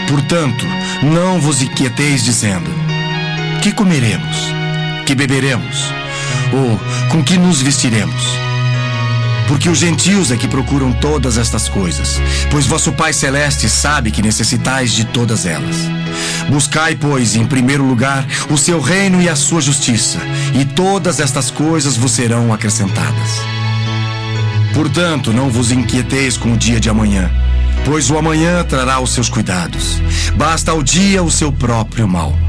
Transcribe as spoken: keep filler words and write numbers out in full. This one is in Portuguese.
Portanto, não vos inquieteis dizendo: que comeremos? Que beberemos? Ou com que nos vestiremos? Porque os gentios é que procuram todas estas coisas, pois vosso Pai Celeste sabe que necessitais de todas elas. Buscai, pois, em primeiro lugar o seu reino e a sua justiça, e todas estas coisas vos serão acrescentadas. Portanto, não vos inquieteis com o dia de amanhã, pois o amanhã trará os seus cuidados. Basta ao dia o seu próprio mal.